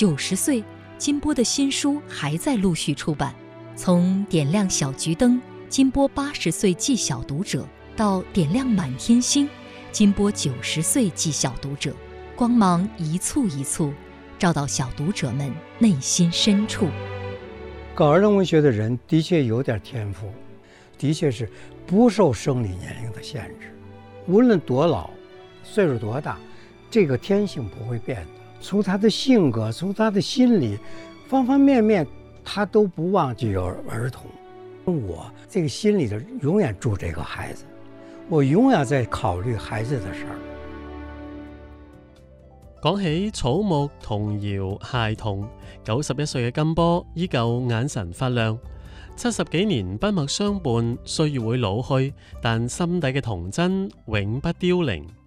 90歲，金波的新書還在陸續出版。從點亮小桔燈，金波80歲記小讀者，到點亮滿天星，金波90歲記小讀者，光芒一簇一簇，照到小讀者們內心深處。 搞兒童文學的人的確有點天賦，的確是不受生理年齡的限制，無論多老，歲數多大，這個天性不會變的。從他的性格，從他的心理，方方面面，他都不忘記有兒童。我這個心裡頭永遠住這個孩子，我永遠在考慮孩子的事兒。 講起草木童謠孩童，91歲嘅金波依舊眼神發亮。70幾年筆墨相伴，歲月會老去，但心底嘅童真永不凋零。